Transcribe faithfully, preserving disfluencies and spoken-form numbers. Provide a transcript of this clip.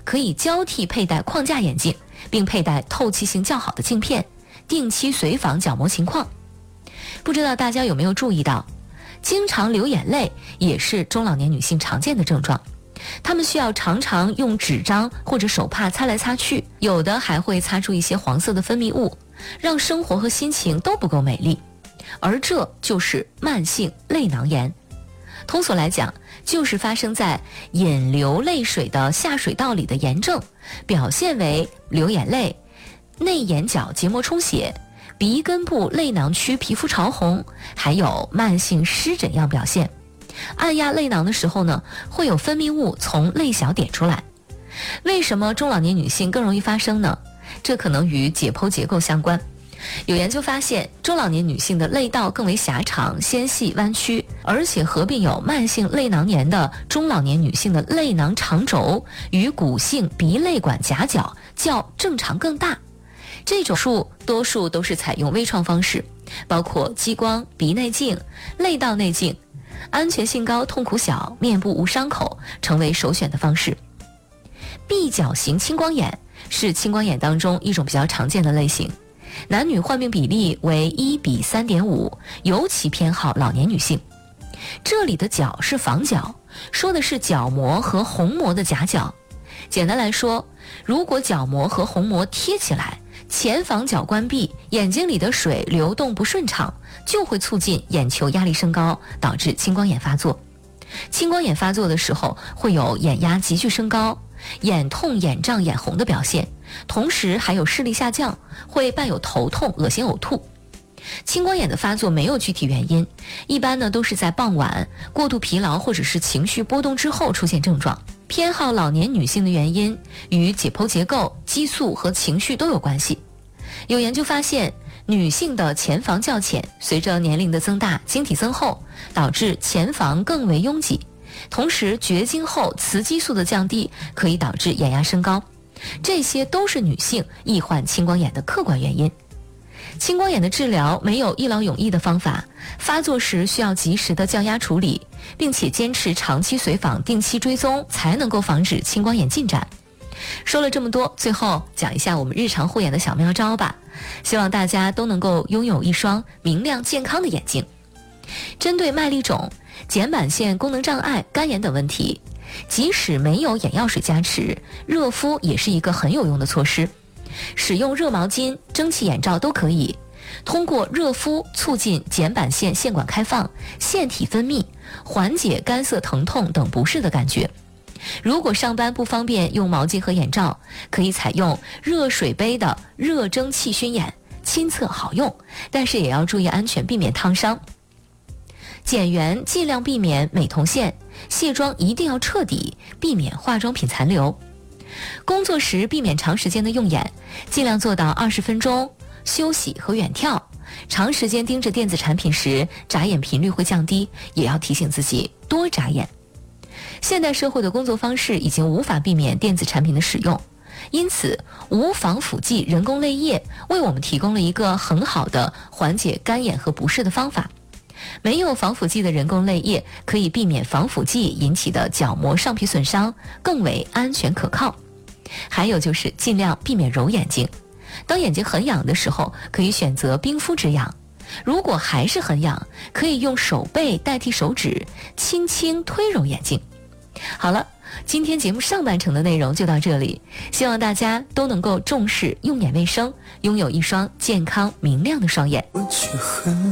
可以交替佩戴框架眼镜，并佩戴透气性较好的镜片，定期随访角膜情况。不知道大家有没有注意到，经常流眼泪也是中老年女性常见的症状。她们需要常常用纸张或者手帕擦来擦去，有的还会擦出一些黄色的分泌物，让生活和心情都不够美丽。而这就是慢性泪囊炎。通俗来讲，就是发生在引流泪水的下水道里的炎症，表现为流眼泪、内眼角结膜充血、鼻根部泪囊区皮肤潮红，还有慢性湿疹样表现。按压泪囊的时候呢，会有分泌物从泪小点出来。为什么中老年女性更容易发生呢？这可能与解剖结构相关。有研究发现，中老年女性的泪道更为狭长、纤细、弯曲，而且合并有慢性泪囊炎的中老年女性的泪囊长轴与骨性鼻泪管夹角较正常更大。这种术多数都是采用微创方式，包括激光、鼻内镜、泪道内镜，安全性高、痛苦小、面部无伤口，成为首选的方式。闭角型青光眼是青光眼当中一种比较常见的类型，男女患病比例为一比三点五，尤其偏好老年女性。这里的角是房角，说的是角膜和虹膜的夹角。简单来说，如果角膜和虹膜贴起来，前房角关闭，眼睛里的水流动不顺畅，就会促进眼球压力升高，导致青光眼发作。青光眼发作的时候，会有眼压急剧升高、眼痛、眼胀、眼红的表现，同时还有视力下降，会伴有头痛、恶心、呕吐。青光眼的发作没有具体原因，一般呢都是在傍晚、过度疲劳或者是情绪波动之后出现症状。偏好老年女性的原因与解剖结构、激素和情绪都有关系。有研究发现，女性的前房较浅，随着年龄的增大、晶体增厚，导致前房更为拥挤。同时，绝经后雌激素的降低可以导致眼压升高，这些都是女性易患青光眼的客观原因。青光眼的治疗没有一劳永逸的方法，发作时需要及时的降压处理，并且坚持长期随访、定期追踪，才能够防止青光眼进展。说了这么多，最后讲一下我们日常护眼的小妙招吧，希望大家都能够拥有一双明亮健康的眼睛。针对麦粒肿、睑板腺功能障碍、干眼等问题，即使没有眼药水加持，热敷也是一个很有用的措施。使用热毛巾、蒸汽眼罩都可以，通过热敷促进睑板腺腺管开放、腺体分泌，缓解干涩疼痛等不适的感觉。如果上班不方便用毛巾和眼罩，可以采用热水杯的热蒸汽熏眼，亲测好用，但是也要注意安全，避免烫伤。睑缘尽量避免美瞳线，卸妆一定要彻底，避免化妆品残留。工作时避免长时间的用眼，尽量做到二十分钟休息和远眺。长时间盯着电子产品时，眨眼频率会降低，也要提醒自己多眨眼。现代社会的工作方式已经无法避免电子产品的使用，因此无防腐剂人工泪液为我们提供了一个很好的缓解干眼和不适的方法。没有防腐剂的人工泪液可以避免防腐剂引起的角膜上皮损伤，更为安全可靠。还有就是尽量避免揉眼睛，当眼睛很痒的时候，可以选择冰敷止痒。如果还是很痒，可以用手背代替手指，轻轻推揉眼睛。好了，今天节目上半程的内容就到这里，希望大家都能够重视用眼卫生，拥有一双健康明亮的双眼。